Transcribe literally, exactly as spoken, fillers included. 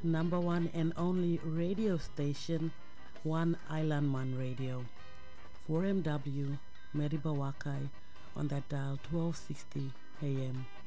number one and only radio station, One Island Man Radio, four M W, Maribawakai, on that dial twelve sixty A M.